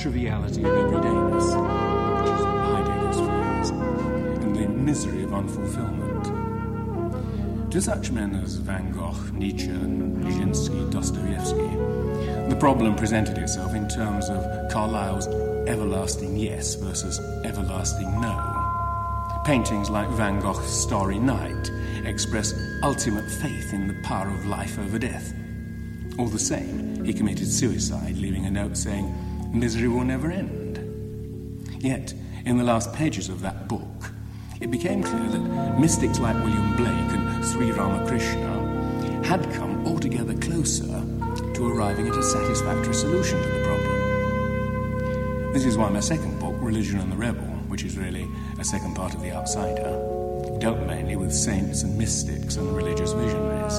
triviality of everydayness, which is Heidegger's phrase, and the misery of unfulfillment. To such men as Van Gogh, Nietzsche, and Nijinsky, Dostoevsky, the problem presented itself in terms of Carlyle's everlasting yes versus everlasting no. Paintings like Van Gogh's Starry Night express ultimate faith in the power of life over death. All the same, he committed suicide, leaving a note saying, "Misery will never end." Yet, in the last pages of that book, it became clear that mystics like William Blake and Sri Ramakrishna had come altogether closer to arriving at a satisfactory solution to the problem. This is why my second book, Religion and the Rebel, which is really a second part of The Outsider, dealt mainly with saints and mystics and religious visionaries.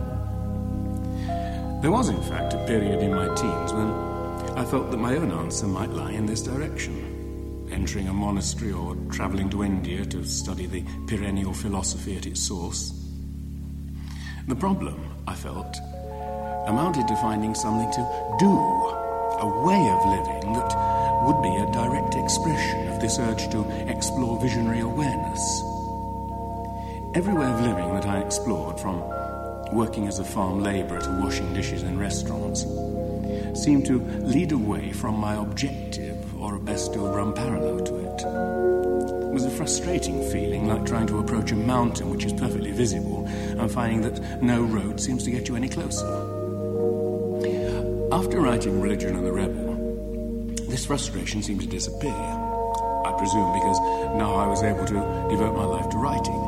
There was, in fact, a period in my teens when I felt that my own answer might lie in this direction, entering a monastery or travelling to India to study the perennial philosophy at its source. The problem, I felt, amounted to finding something to do, a way of living that would be a direct expression of this urge to explore visionary awareness. Every way of living that I explored, from working as a farm labourer to washing dishes in restaurants, seemed to lead away from my objective, or best still run parallel to it. It was a frustrating feeling, like trying to approach a mountain which is perfectly visible and finding that no road seems to get you any closer. After writing Religion and the Rebel, this frustration seemed to disappear. I presume because now I was able to devote my life to writing.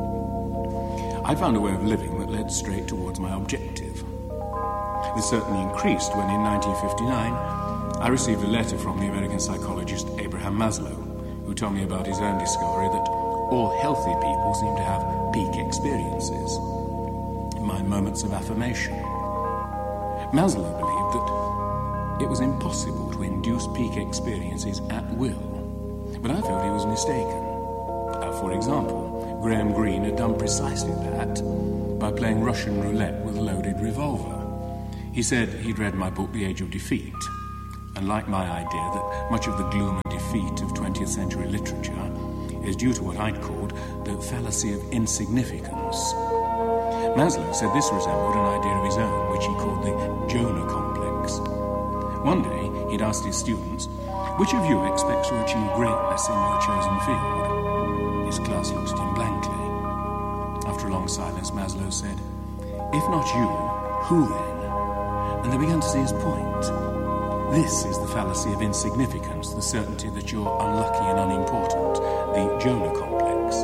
I found a way of living that led straight towards my objective. This certainly increased when in 1959 I received a letter from the American psychologist Abraham Maslow, who told me about his own discovery that all healthy people seem to have peak experiences, my moments of affirmation. Maslow believed that it was impossible to induce peak experiences at will, but I felt he was mistaken. For example, Graham Greene had done precisely that by playing Russian roulette with a loaded revolver. He said he'd read my book, The Age of Defeat, and liked my idea that much of the gloom and defeat of 20th century literature is due to what I'd called the fallacy of insignificance. Maslow said this resembled an idea of his own, which he called the Jonah complex. One day, he'd asked his students, "Which of you expects to achieve greatness in your chosen field?" His class looked at him blankly. After a long silence, Maslow said, "If not you, who then?" And they began to see his point. This is the fallacy of insignificance, the certainty that you're unlucky and unimportant, the Jonah complex.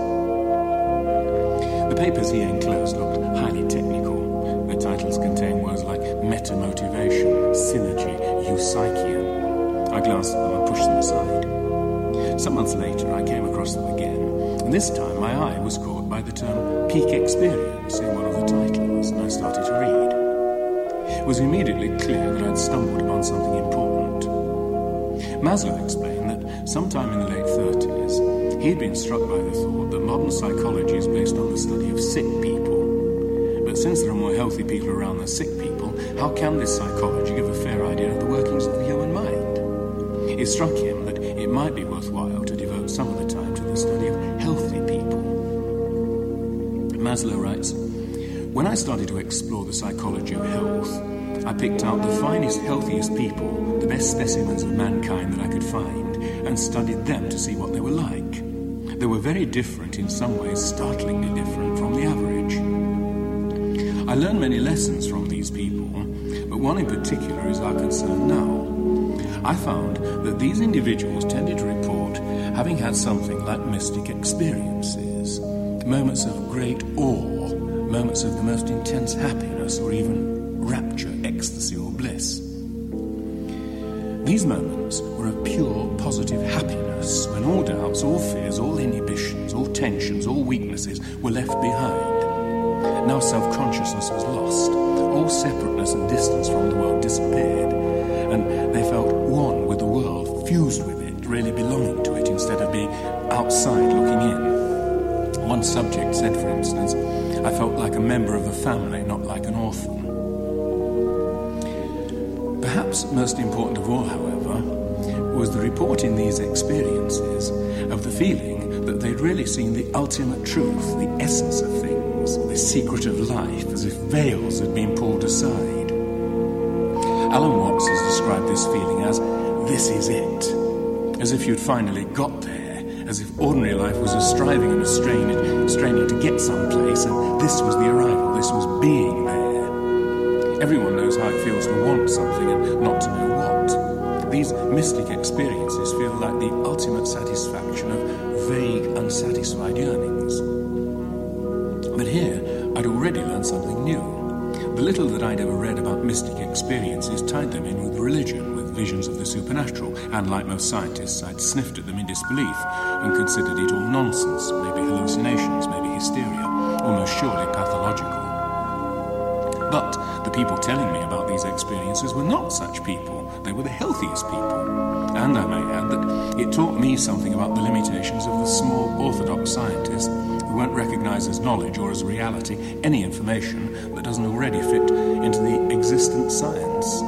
The papers he enclosed looked highly technical. Their titles contained words like meta-motivation, synergy, eusychian. I glanced at them and pushed them aside. Some months later, I came across them again, and this time my eye was caught by the term peak experience in one of the titles, and I started to read. It was immediately clear that I'd stumbled upon something important. Maslow explained that sometime in the late 30s, he'd been struck by the thought that modern psychology is based on the study of sick people. But since there are more healthy people around than sick people, how can this psychology give a fair idea of the workings of the human mind? It struck him that it might be worthwhile to devote some of the time to the study of healthy people. Maslow writes, "When I started to explore the psychology of health, I picked out the finest, healthiest people, the best specimens of mankind that I could find, and studied them to see what they were like. They were very different, in some ways startlingly different from the average. I learned many lessons from these people, but one in particular is our concern now. I found that these individuals tended to report having had something like mystic experiences, moments of great awe, moments of the most intense happiness, or even rapture, ecstasy, or bliss. These moments were of pure positive happiness, when all doubts, all fears, all inhibitions, all tensions, all weaknesses were left behind. Now self-consciousness was lost, all separateness and distance from the world disappeared, and they felt one with the world, fused with it, really belonging to it instead of being outside looking in. One subject said, for instance, I felt like a member of the family, not like an orphan." Perhaps most important of all, however, was the report in these experiences of the feeling that they'd really seen the ultimate truth, the essence of things, the secret of life, as if veils had been pulled aside. Alan Watts has described this feeling as, this is it, as if you'd finally got there, as if ordinary life was a striving and a straining to get someplace, and this was the arrival, this was being there. Everyone knows how it feels to want something and not to know what. These mystic experiences feel like the ultimate satisfaction of vague, unsatisfied yearnings. But here, I'd already learned something new. The little that I'd ever read about mystic experiences tied them in with religion, with visions of the supernatural, and like most scientists, I'd sniffed at them in disbelief and considered it all nonsense, maybe hallucinations, maybe hysteria, almost surely pathological. But the people telling me about these experiences were not such people. They were the healthiest people. And I may add that it taught me something about the limitations of the small orthodox scientists who won't recognize as knowledge or as reality any information that doesn't already fit into the existent science.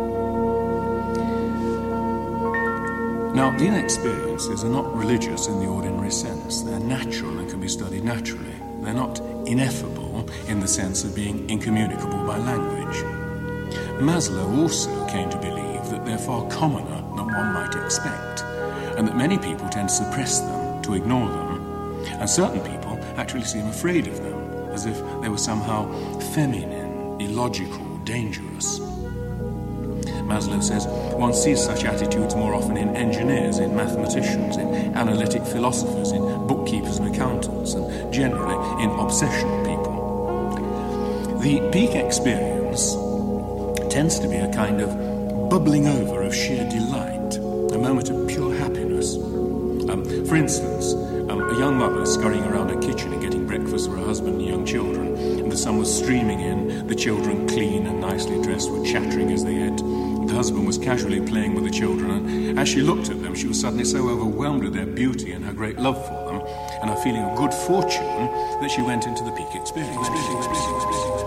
Now, these experiences are not religious in the ordinary sense. They're natural and can be studied naturally. They're not ineffable in the sense of being incommunicable by language. Maslow also came to believe that they're far commoner than one might expect, and that many people tend to suppress them, to ignore them, and certain people actually seem afraid of them, as if they were somehow feminine, illogical, dangerous. Maslow says one sees such attitudes more often in engineers, in mathematicians, in analytic philosophers, in bookkeepers and accountants, and generally in obsessional people. The peak experience tends to be a kind of bubbling over of sheer delight, a moment of pure happiness. For instance, a young mother scurrying around her kitchen and getting breakfast for her husband and young children, and the sun was streaming in, the children, clean and nicely dressed, were chattering as they ate. The husband was casually playing with the children, and as she looked at them, she was suddenly so overwhelmed with their beauty and her great love for them, and her feeling of good fortune, that she went into the peak experience.